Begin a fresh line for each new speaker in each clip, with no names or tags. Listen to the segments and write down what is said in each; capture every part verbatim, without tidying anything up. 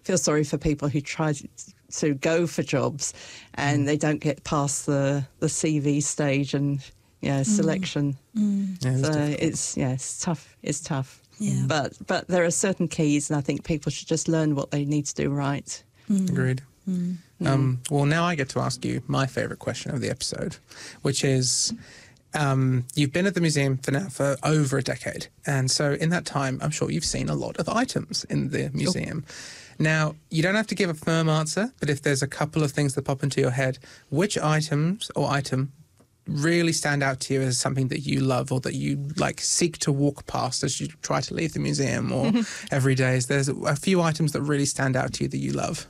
feel sorry for people who try to, to go for jobs and mm. they don't get past the, the C V stage and yeah, selection.
Mm.
Mm. Yeah, so it's yeah, it's tough. It's tough.
Yeah.
But but there are certain keys, and I think people should just learn what they need to do right.
Mm.
Agreed.
Mm.
Um, well, now I get to ask you my favourite question of the episode, which is, um, you've been at the museum for now for over a decade, and so in that time, I'm sure you've seen a lot of items in the museum. Oh. Now, you don't have to give a firm answer, but if there's a couple of things that pop into your head, which items or item really stand out to you as something that you love or that you like seek to walk past as you try to leave the museum or every day? Is there's a few items that really stand out to you that you love?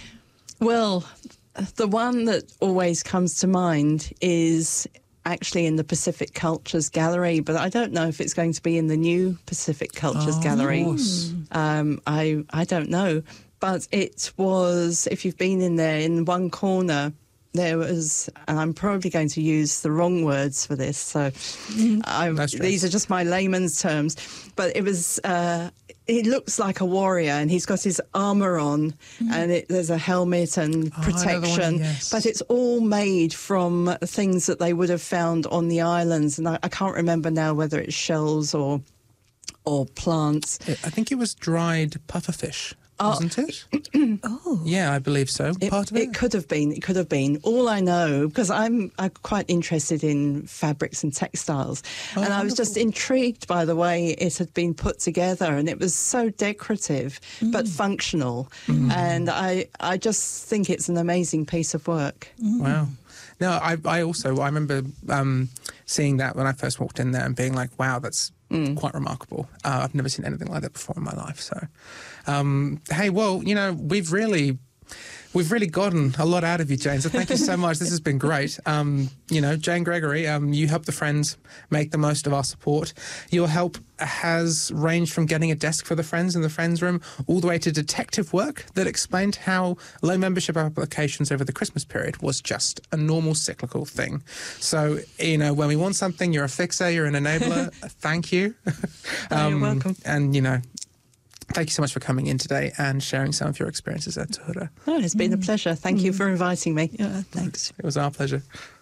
Well, the one that always comes to mind is actually in the Pacific Cultures Gallery, but I don't know if it's going to be in the new Pacific Cultures
oh,
Gallery. Um, I I don't know, but it was, if you've been in there, in one corner, there was, and I'm probably going to use the wrong words for this, so I, these are just my layman's terms, but it was, uh, he looks like a warrior and he's got his armour on mm. and it, there's a helmet and
oh,
protection,
yes.
but it's all made from things that they would have found on the islands, and I, I can't remember now whether it's shells or, or plants.
I think it was dried pufferfish. Wasn't it?
Oh.
Yeah, I believe so.
It,
Part of it?
It could have been. It could have been. All I know, because I'm, I'm quite interested in fabrics and textiles,
oh,
and I was
wonderful.
just intrigued by the way it had been put together, and it was so decorative mm. but functional, mm. and I, I just think it's an amazing piece of work.
Mm. Wow. No, I, I also, I remember um, seeing that when I first walked in there and being like, wow, that's Mm. quite remarkable. Uh, I've never seen anything like that before in my life. So, um, hey, well, you know, we've really, we've really gotten a lot out of you, Jane. So thank you so much. This has been great. Um, you know, Jane Gregory, um, you help the Friends make the most of our support. Your help has ranged from getting a desk for the Friends in the Friends room all the way to detective work that explained how low membership applications over the Christmas period was just a normal cyclical thing. So, you know, when we want something, you're a fixer, you're an enabler. Thank you.
um, oh, you're welcome.
And, you know, thank you so much for coming in today and sharing some of your experiences at Tohura.
Oh, it's been mm. a pleasure. Thank mm. you for inviting me.
Yeah, thanks.
It was our pleasure.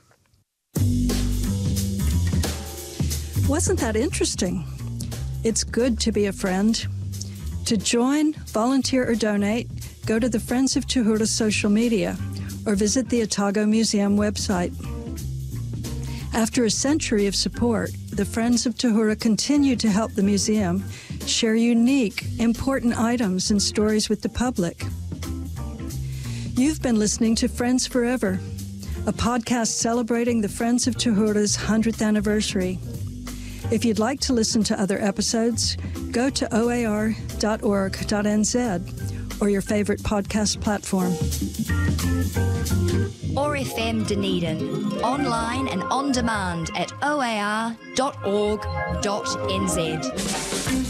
Wasn't that interesting? It's good to be a friend. To join, volunteer, or donate, go to the Friends of Tohura social media or visit the Otago Museum website. After a century of support, the Friends of Tohura continue to help the museum share unique, important items and stories with the public. You've been listening to Friends Forever, a podcast celebrating the Friends of Tohura's hundredth anniversary. If you'd like to listen to other episodes, go to o a r dot org dot n z or your favorite podcast platform.
O R F M Dunedin, online and on demand at o a r dot org dot n z.